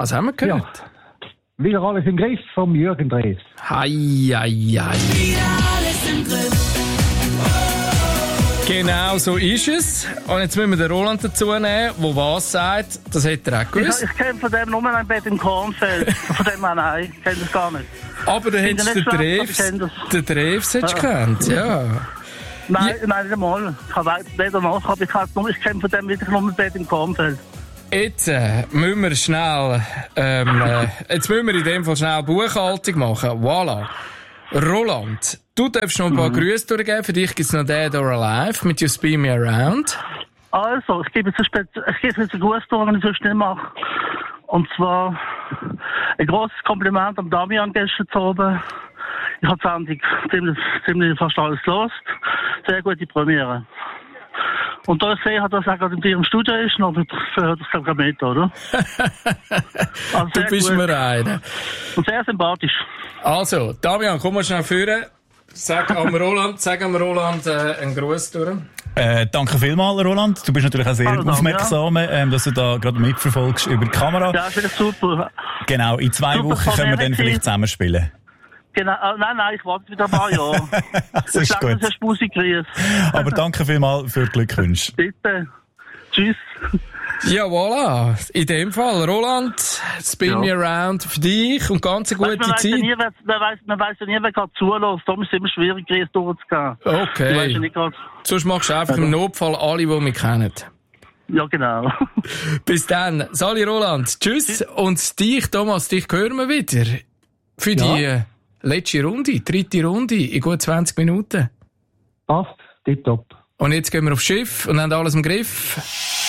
Was haben wir gehört? Ja. Wieder alles im Griff vom Jürgen Drews. Hei. Wieder alles im Griff. Genau so ist es. Und jetzt müssen wir den Roland dazu nehmen, der was sagt. Das hätte er auch gewusst. Ich kenne von dem nur ein Bett im Kornfeld. Von dem nein, ich kenne das gar nicht. Aber du hättest den Drews gekannt, ja. Nein, nicht einmal. Ich habe weder nach, aber ich kenne von dem wirklich nur ein Bett im Kornfeld. Jetzt müssen wir schnell, jetzt müssen wir in dem Fall schnell Buchhaltung machen. Voilà. Roland, du darfst noch ein paar Grüße durchgeben. Für dich gibt es noch Dead or Alive mit You Spin Me Around. Also, ich gebe jetzt einen Gruß durch, wenn ich so schnell mache. Und zwar ein grosses Kompliment am Damian gestern zu oben. Ich habe die Sendung ziemlich fast alles gelost. Sehr gute Premiere. Und da ich sehe, dass er gerade in ihrem Studio ist, noch hört das glaube ich mit, oder? Also du bist gut. mir einer. Und sehr sympathisch. Also, Damian, komm mal schnell führen. Sag am Roland einen Gruß durch. Danke vielmals, Roland. Du bist natürlich auch sehr aufmerksam, dass du da gerade mitverfolgst über die Kamera. Ja, das ist super. Genau, in 2 Wochen können wir dann vielleicht zusammenspielen. Genau, nein, ich warte wieder ein paar Jahre. Das ist gut. Das ist Musik. Aber danke vielmals für die Glückwünsche. Bitte. Tschüss. Ja, voilà. In dem Fall, Roland, Spin Me Around für dich und ganz eine gute Zeit. Man weiss ja nie, wer gerade zulässt. Darum ist es immer schwierig, Grüße durchzugehen. Okay. Sonst machst du einfach im Notfall alle, die mich kennen. Ja, genau. Bis dann. Sali Roland. Tschüss. Und dich, Thomas, dich hören wir wieder. Für die letzte Runde, 3. Runde in gut 20 Minuten. Passt, tipptopp. Und jetzt gehen wir aufs Schiff und haben alles im Griff.